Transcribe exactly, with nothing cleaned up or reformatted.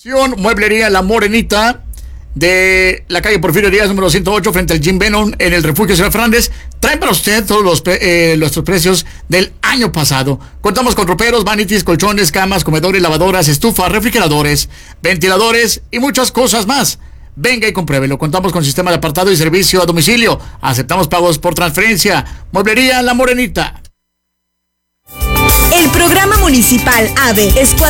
Mueblería La Morenita, de la calle Porfirio Díaz, número ciento ocho, frente al Jim Venom, en el Refugio Ciudad Fernández. Traen para usted todos los eh, nuestros precios del año pasado. Contamos con roperos, vanities, colchones, camas, comedores, lavadoras, estufas, refrigeradores, ventiladores y muchas cosas más. Venga y compruébelo. Contamos con sistema de apartado y servicio a domicilio. Aceptamos pagos por transferencia. Mueblería La Morenita. El programa municipal AVE, Escuadrón